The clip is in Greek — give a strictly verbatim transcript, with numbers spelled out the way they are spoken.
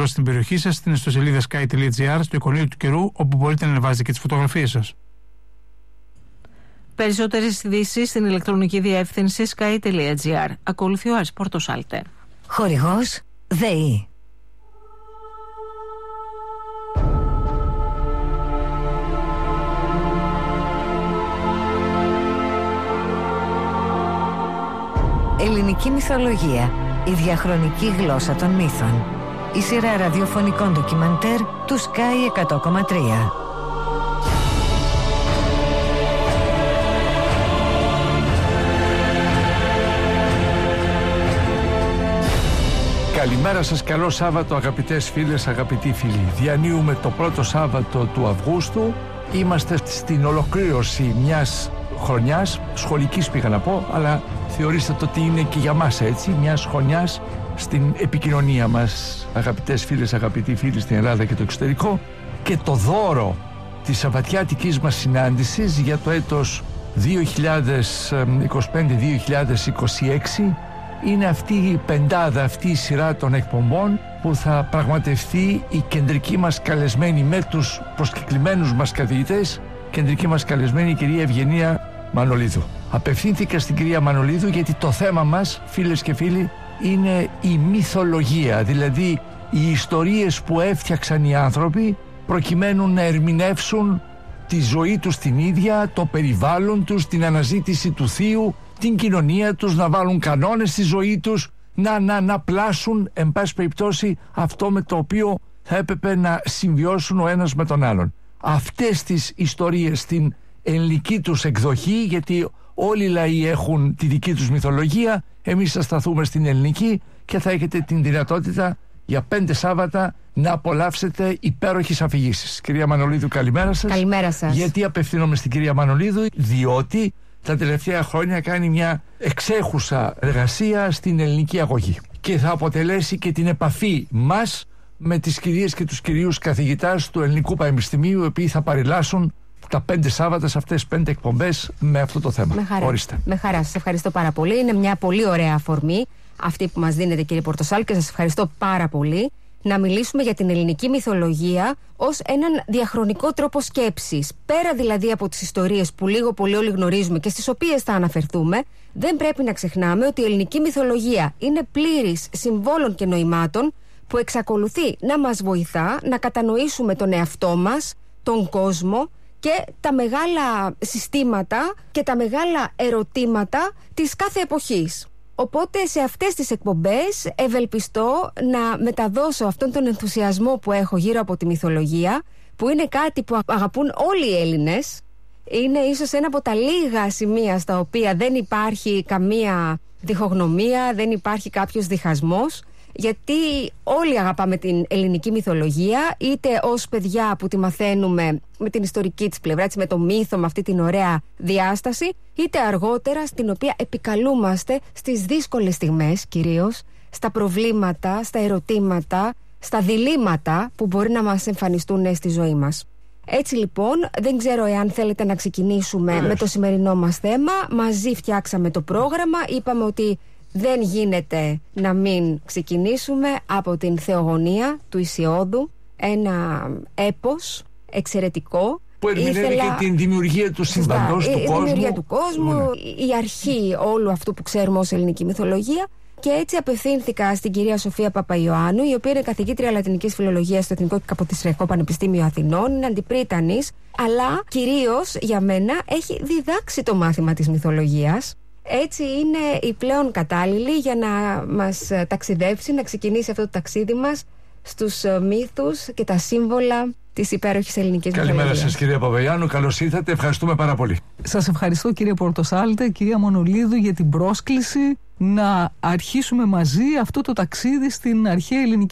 μεγαλώσει στην περιοχή σας στην ιστοσελίδα sky τελεία gr, στο εικονίδιο του καιρού, όπου μπορείτε να ανεβάζετε και τις φωτογραφίες σας. Περισσότερες ειδήσεις στην ηλεκτρονική διεύθυνση sky τελεία gr. Ακολουθεί ο Άρης Πορτοσάλτε. Χορηγός ΔΕΗ. Ελληνική μυθολογία. Η διαχρονική γλώσσα των μύθων. Η σειρά ραδιοφωνικών ντοκιμαντέρ του Sky εκατό κόμμα τρία. Καλημέρα σας, καλό Σάββατο αγαπητές φίλες, αγαπητοί φίλοι. Διανύουμε το πρώτο Σάββατο του Αυγούστου. Είμαστε στην ολοκλήρωση μιας χρονιάς, σχολικής πήγα να πω, αλλά θεωρήστε το ότι είναι και για μας έτσι, μιας χρονιάς στην επικοινωνία μας, αγαπητές φίλες, αγαπητοί φίλοι στην Ελλάδα και το εξωτερικό. Και το δώρο της σαββατιάτικης μας συνάντησης για το έτος δύο χιλιάδες είκοσι πέντε δύο χιλιάδες είκοσι έξι είναι αυτή η πεντάδα, αυτή η σειρά των εκπομπών που θα πραγματευτεί η κεντρική μας καλεσμένη με τους προσκεκλημένους μας καθηγητές, κεντρική μας καλεσμένη η κυρία Ευγενία Μανολίδου. Απευθύνθηκα στην κυρία Μανολίδου γιατί το θέμα μας, φίλες και φίλοι, είναι η μυθολογία, δηλαδή οι ιστορίες που έφτιαξαν οι άνθρωποι προκειμένου να ερμηνεύσουν τη ζωή τους την ίδια, το περιβάλλον τους, την αναζήτηση του θείου, την κοινωνία τους, να βάλουν κανόνες στη ζωή τους, να, να, να πλάσουν, εν πάση περιπτώσει, αυτό με το οποίο θα έπρεπε να συμβιώσουν ο ένας με τον άλλον. Αυτές τις ιστορίες στην ελληνική τους εκδοχή, γιατί όλοι οι λαοί έχουν τη δική τους μυθολογία, εμείς θα σταθούμε στην ελληνική και θα έχετε την δυνατότητα για πέντε Σάββατα να απολαύσετε υπέροχες αφηγήσεις. Κυρία Μανολίδου, καλημέρα σας. Καλημέρα σας. Γιατί απευθύνομαι στην κυρία Μανολίδου? Διότι τα τελευταία χρόνια κάνει μια εξέχουσα εργασία στην ελληνική αγωγή και θα αποτελέσει και την επαφή μας με τις κυρίες και τους κυρίους καθηγητάς του Ελληνικού Πανεπιστημίου, οι οποίοι θα παρελάσουν τα πέντε Σάββατα σε αυτές τις πέντε εκπομπές με αυτό το θέμα. Με χαρά. Ορίστε. Με χαρά. Σας ευχαριστώ πάρα πολύ. Είναι μια πολύ ωραία αφορμή αυτή που μας δίνετε, κύριε Πορτοσάλ, και σας ευχαριστώ πάρα πολύ να μιλήσουμε για την ελληνική μυθολογία ως έναν διαχρονικό τρόπο σκέψης. Πέρα δηλαδή από τις ιστορίες που λίγο πολύ όλοι γνωρίζουμε και στις οποίες θα αναφερθούμε, δεν πρέπει να ξεχνάμε ότι η ελληνική μυθολογία είναι πλήρης συμβόλων και νοημάτων που εξακολουθεί να μας βοηθά να κατανοήσουμε τον εαυτό μας, τον κόσμο και τα μεγάλα συστήματα και τα μεγάλα ερωτήματα της κάθε εποχής. Οπότε σε αυτές τις εκπομπές ευελπιστώ να μεταδώσω αυτόν τον ενθουσιασμό που έχω γύρω από τη μυθολογία, που είναι κάτι που αγαπούν όλοι οι Έλληνες. Είναι ίσως ένα από τα λίγα σημεία στα οποία δεν υπάρχει καμία διχογνωμία, δεν υπάρχει κάποιος διχασμός, γιατί όλοι αγαπάμε την ελληνική μυθολογία, είτε ως παιδιά που τη μαθαίνουμε με την ιστορική της πλευρά, με το μύθο, με αυτή την ωραία διάσταση, είτε αργότερα στην οποία επικαλούμαστε στις δύσκολες στιγμές, κυρίως στα προβλήματα, στα ερωτήματα, στα διλήμματα που μπορεί να μας εμφανιστούν στη ζωή μας. Έτσι λοιπόν, δεν ξέρω εάν θέλετε να ξεκινήσουμε Βεβαίως. με το σημερινό μας θέμα. Μαζί φτιάξαμε το πρόγραμμα, είπαμε ότι δεν γίνεται να μην ξεκινήσουμε από την Θεογονία του Ησιόδου, ένα έπος εξαιρετικό. Που ερμηνεύει Ήθελα... και την δημιουργία του σύμπαντος, του η, κόσμου. Η δημιουργία του κόσμου, ναι. η αρχή όλου αυτού που ξέρουμε ως ελληνική μυθολογία. Και έτσι απευθύνθηκα στην κυρία Σοφία Παπαϊωάννου, η οποία είναι καθηγήτρια λατινικής φιλολογίας στο Εθνικό και Καποδιστριακό Πανεπιστήμιο Αθηνών, είναι αντιπρίτανης, αλλά κυρίως για μένα έχει διδάξει το μάθημα της μυθολογίας. Έτσι είναι η πλέον κατάλληλη για να μας ταξιδέψει, να ξεκινήσει αυτό το ταξίδι μας στους μύθους και τα σύμβολα της υπέροχης ελληνικής μυθολογίας. Καλημέρα σας, κυρία Παπαϊωάννου, καλώς ήρθατε, ευχαριστούμε πάρα πολύ. Σας ευχαριστώ, κύριε Πορτοσάλτε, κυρία Μανολίδου, για την πρόσκληση να αρχίσουμε μαζί αυτό το ταξίδι στην αρχαία ελληνική